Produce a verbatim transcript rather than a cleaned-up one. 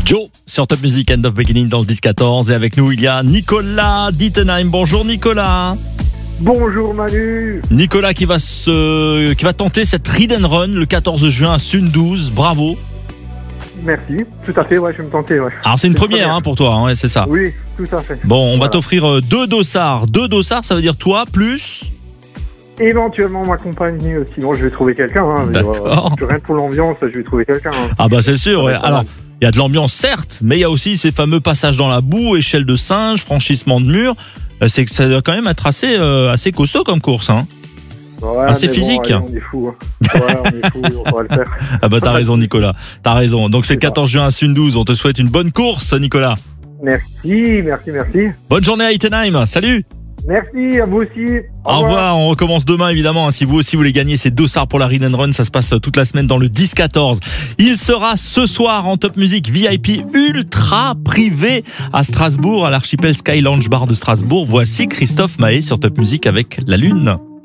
Joe sur Top Music End of Beginning dans le dix quatorze et avec nous il y a Nicolas d'Ittenheim. Bonjour Nicolas. Bonjour Manu. Nicolas qui va se, qui va tenter cette Ride and Run le quatorze juin à Sundouze. Bravo. Merci, tout à fait, ouais, je vais me tenter. Ouais. Alors c'est une première, première. Hein, pour toi, hein, ouais, c'est ça. Oui, tout à fait. Bon, on voilà. va t'offrir deux dossards. Deux dossards, ça veut dire toi plus éventuellement ma compagne, sinon je vais trouver quelqu'un. Hein, D'accord. Euh, rien pour l'ambiance, je vais trouver quelqu'un. Hein. Ah bah c'est sûr, ouais. Ouais, Alors, il y a de l'ambiance certes, mais il y a aussi ces fameux passages dans la boue, échelle de singe, franchissement de mur. C'est que ça doit quand même être assez, euh, assez costaud comme course, hein. Ouais, assez physique. Bon, allez, on est fous. Hein. Ouais, on est fous, on va le faire. Ah bah t'as raison Nicolas, t'as raison. Donc c'est le quatorze juin à Sundouze, on te souhaite une bonne course Nicolas. Merci, merci, merci. Bonne journée à Ittenheim, salut. Merci, à vous aussi. Au, Au revoir. revoir, on recommence demain évidemment. Si vous aussi voulez gagner ces dossards pour la Ride and Run, ça se passe toute la semaine dans le dix quatorze. Il sera ce soir en Top Music V I P ultra privé à Strasbourg, à l'archipel Sky Lounge Bar de Strasbourg. Voici Christophe Maé sur Top Music avec La Lune.